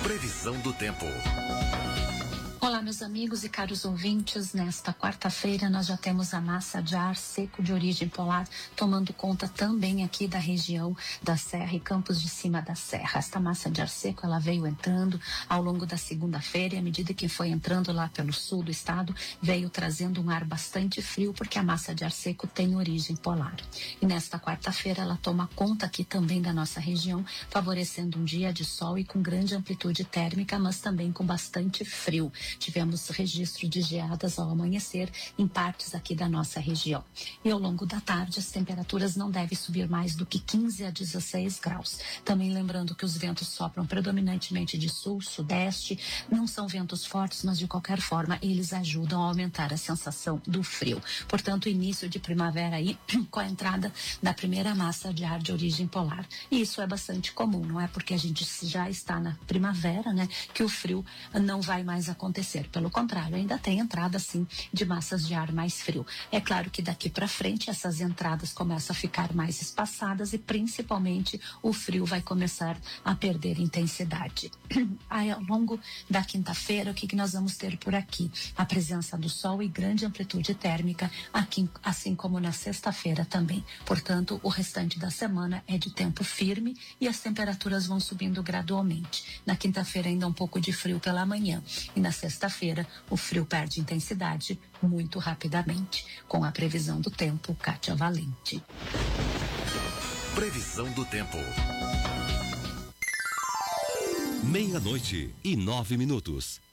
Previsão do tempo. Olá, meus amigos e caros ouvintes. Nesta quarta-feira nós já temos a massa de ar seco de origem polar tomando conta também aqui da região da Serra e Campos de Cima da Serra. Esta massa de ar seco ela veio entrando ao longo da segunda-feira e à medida que foi entrando lá pelo sul do estado, veio trazendo um ar bastante frio porque a massa de ar seco tem origem polar. E nesta quarta-feira ela toma conta aqui também da nossa região, favorecendo um dia de sol e com grande amplitude térmica, mas também com bastante frio. Tivemos registro de geadas ao amanhecer em partes aqui da nossa região. E ao longo da tarde, as temperaturas não devem subir mais do que 15 a 16 graus. Também lembrando que os ventos sopram predominantemente de sul, sudeste, não são ventos fortes, mas de qualquer forma eles ajudam a aumentar a sensação do frio. Portanto, início de primavera aí, com a entrada da primeira massa de ar de origem polar. E isso é bastante comum, não é porque a gente já está na primavera, né, que o frio não vai mais acontecer. Pelo contrário, ainda tem entrada sim de massas de ar mais frio. É claro que daqui para frente essas entradas começam a ficar mais espaçadas e principalmente o frio vai começar a perder intensidade. Aí, ao longo da quinta-feira, o que nós vamos ter por aqui? A presença do sol e grande amplitude térmica aqui, assim como na sexta-feira também. Portanto, o restante da semana é de tempo firme e as temperaturas vão subindo gradualmente. Na quinta-feira ainda um pouco de frio pela manhã e na sexta-feira, o frio perde intensidade muito rapidamente. Com a previsão do tempo, Kátia Valente. Previsão do tempo. 00:09.